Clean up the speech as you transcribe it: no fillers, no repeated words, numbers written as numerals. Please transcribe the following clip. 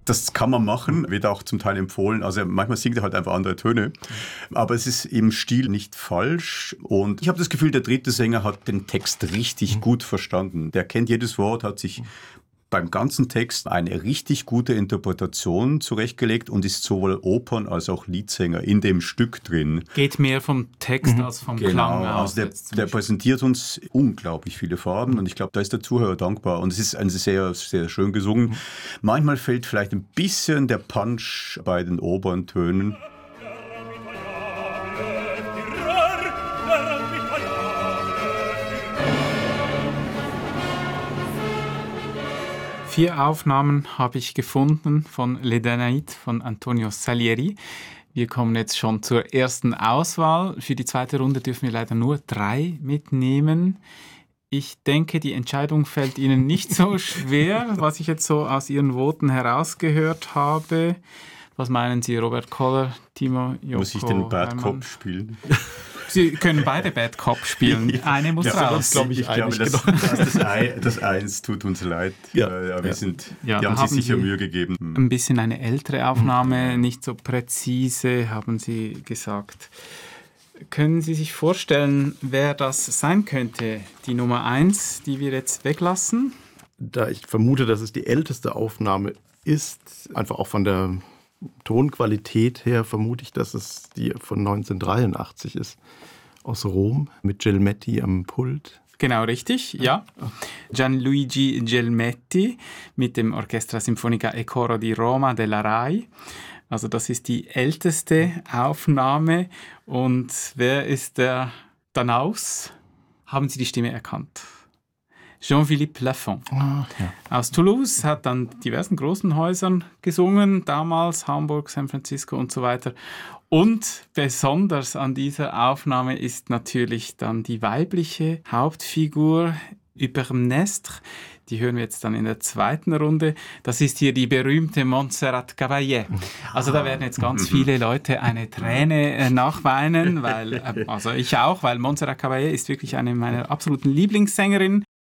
Das kann man machen, wird auch zum Teil empfohlen. Also manchmal singt er halt einfach andere Töne. Aber es ist im Stil nicht falsch. Und ich habe das Gefühl, der dritte Sänger hat den Text richtig gut verstanden. Der kennt jedes Wort, hat sich beim ganzen Text eine richtig gute Interpretation zurechtgelegt und ist sowohl Opern- als auch Liedsänger in dem Stück drin. Geht mehr vom Text als vom Klang aus. Also der präsentiert uns unglaublich viele Farben und ich glaube, da ist der Zuhörer dankbar. Und es ist sehr, sehr schön gesungen. Manchmal fehlt vielleicht ein bisschen der Punch bei den oberen Tönen. 4 Aufnahmen habe ich gefunden von Les Danaïdes von Antonio Salieri. Wir kommen jetzt schon zur ersten Auswahl. Für die zweite Runde dürfen wir leider nur 3 mitnehmen. Ich denke, die Entscheidung fällt Ihnen nicht so schwer, was ich jetzt so aus Ihren Voten herausgehört habe. Was meinen Sie, Robert Koller, Timo Joko? Muss ich den Bad Hermann? Cop spielen? Sie können beide Bad Cop spielen. Ja. Eine muss raus. Ich glaube, das Eins tut uns leid. Wir haben sich sicher Mühe gegeben. Ein bisschen eine ältere Aufnahme, nicht so präzise, haben Sie gesagt. Können Sie sich vorstellen, wer das sein könnte? Die Nummer 1, die wir jetzt weglassen? Da ich vermute, dass es die älteste Aufnahme ist, einfach auch von der Tonqualität her, vermute ich, dass es die von 1983 ist, aus Rom, mit Gelmetti am Pult. Genau, richtig, ja. Gianluigi Gelmetti mit dem Orchestra Sinfonica e Coro di Roma della RAI. Also das ist die älteste Aufnahme. Und wer ist der Danaus? Haben Sie die Stimme erkannt? Jean-Philippe Lafont. Aus Toulouse, hat an diversen großen Häusern gesungen, damals Hamburg, San Francisco und so weiter. Und besonders an dieser Aufnahme ist natürlich dann die weibliche Hauptfigur, Hypermnestre. Die hören wir jetzt dann in der zweiten Runde. Das ist hier die berühmte Montserrat Caballé. Also da werden jetzt ganz viele Leute eine Träne nachweinen, weil, also ich auch, weil Montserrat Caballé ist wirklich eine meiner absoluten Lieblingssängerinnen.